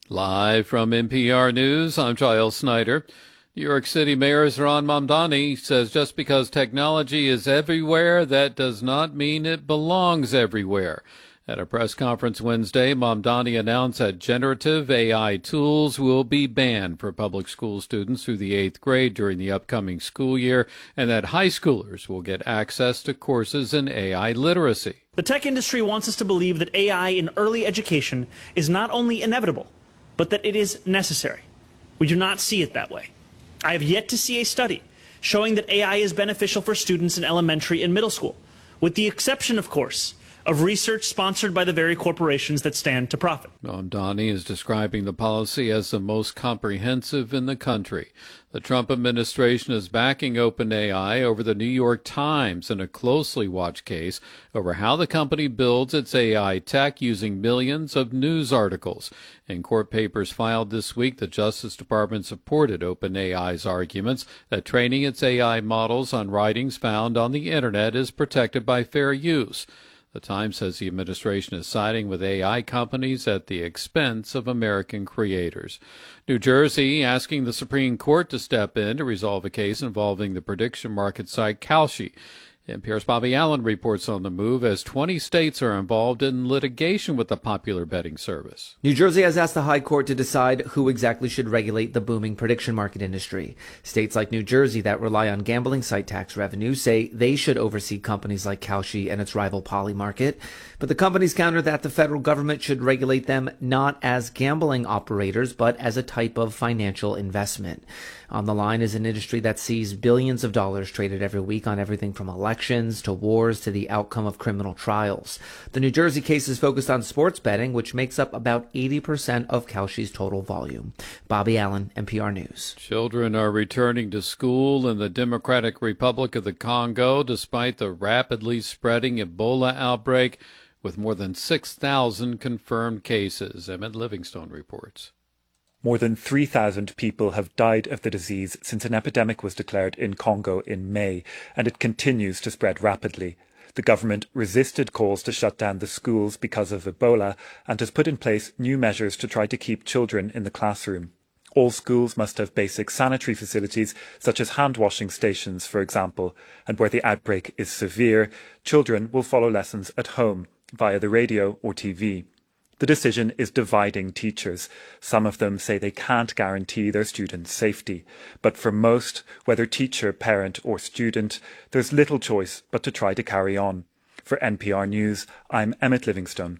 Live from NPR News, I'm Giles Snyder. New York City Mayor Zohran Mamdani says just because technology is everywhere, that does not mean it belongs everywhere. At a press conference Wednesday, Mamdani announced that generative AI tools will be banned for public school students through the 8th grade during the upcoming school year, and that high schoolers will get access to courses in AI literacy. The tech industry wants us to believe that AI in early education is not only inevitable, but that it is necessary. We do not see it that way. I have yet to see a study showing that AI is beneficial for students in elementary and middle school, with the exception, of course, of research sponsored by the very corporations that stand to profit. Mamdani is describing the policy as the most comprehensive in the country. The Trump administration is backing OpenAI over the New York Times in a closely watched case over how the company builds its AI tech using millions of news articles. In court papers filed this week, the Justice Department supported OpenAI's arguments that training its AI models on writings found on the Internet is protected by fair use. The Times says the administration is siding with AI companies at the expense of American creators. New Jersey asking the Supreme Court to step in to resolve a case involving the prediction market site Kalshi. NPR's Bobby Allen reports on the move as 20 states are involved in litigation with the popular betting service. New Jersey has asked the High Court to decide who exactly should regulate the booming prediction market industry. States like New Jersey that rely on gambling site tax revenue say they should oversee companies like Kalshi and its rival Polymarket. But the companies counter that the federal government should regulate them not as gambling operators, but as a type of financial investment. On the line is an industry that sees billions of dollars traded every week on everything from elections to wars to the outcome of criminal trials. The New Jersey case is focused on sports betting, which makes up about 80% of Kalshi's total volume. Bobby Allen, NPR News. Children are returning to school in the Democratic Republic of the Congo despite the rapidly spreading Ebola outbreak with more than 6,000 confirmed cases. Emmett Livingstone reports. More than 3,000 people have died of the disease since an epidemic was declared in Congo in May, and it continues to spread rapidly. The government resisted calls to shut down the schools because of Ebola and has put in place new measures to try to keep children in the classroom. All schools must have basic sanitary facilities, such as hand-washing stations, for example, and where the outbreak is severe, children will follow lessons at home via the radio or TV. The decision is dividing teachers. Some of them say they can't guarantee their students' safety. But for most, whether teacher, parent or student, there's little choice but to try to carry on. For NPR News, I'm Emmett Livingstone.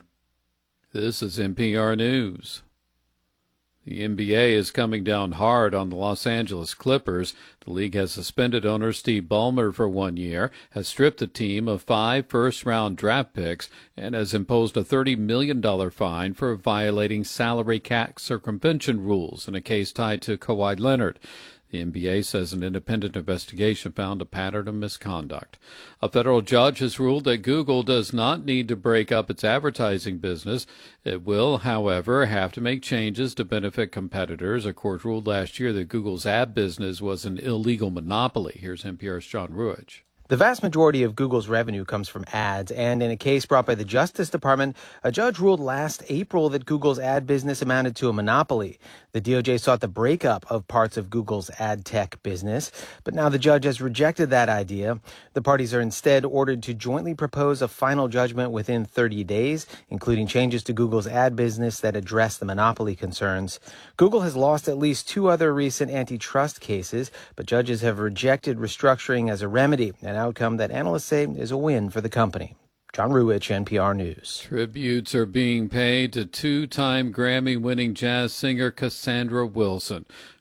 This is NPR News. The NBA is coming down hard on the Los Angeles Clippers. The league has suspended owner Steve Ballmer for 1 year, has stripped the team of 5 first-round draft picks, and has imposed a $30 million fine for violating salary cap circumvention rules in a case tied to Kawhi Leonard. The NBA says an independent investigation found a pattern of misconduct. A federal judge has ruled that Google does not need to break up its advertising business. It will, however, have to make changes to benefit competitors. A court ruled last year that Google's ad business was an illegal monopoly. Here's NPR's John Ruich. The vast majority of Google's revenue comes from ads, and in a case brought by the Justice Department, a judge ruled last April that Google's ad business amounted to a monopoly. The DOJ sought the breakup of parts of Google's ad tech business, but now the judge has rejected that idea. The parties are instead ordered to jointly propose a final judgment within 30 days, including changes to Google's ad business that address the monopoly concerns. Google has lost at least 2 other recent antitrust cases, but judges have rejected restructuring as a remedy, an outcome that analysts say is a win for the company. John Ruich, NPR News. Tributes are being paid to 2-time Grammy-winning jazz singer Cassandra Wilson.